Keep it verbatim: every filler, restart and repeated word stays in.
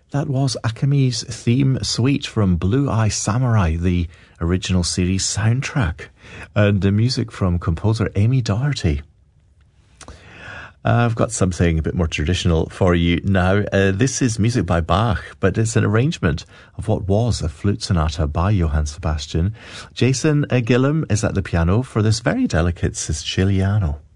That was Akemi's theme suite from Blue Eye Samurai, the original series soundtrack, and the music from composer Amy Doherty. Uh, I've got something a bit more traditional for you now. Uh, this is music by Bach, but it's an arrangement of what was a flute sonata by Johann Sebastian. Jason uh, Gillum is at the piano for this very delicate Siciliano.